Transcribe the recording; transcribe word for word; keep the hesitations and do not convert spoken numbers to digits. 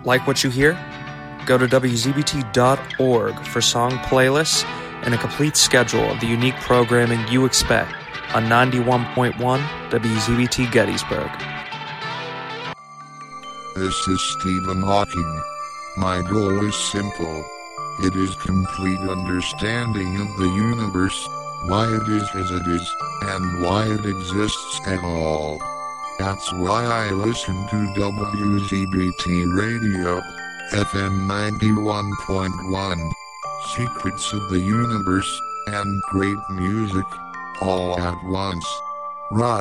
Like what you hear? Go to W Z B T dot org for song playlists and a complete schedule of the unique programming you expect on ninety-one point one W Z B T Gettysburg. This is Stephen Hawking. My goal is simple. It is complete understanding of the universe, why it is as it is, and why it exists at all. That's why I listen to W Z B T Radio, F M ninety-one point one. Secrets of the universe, and great music, all at once. Right.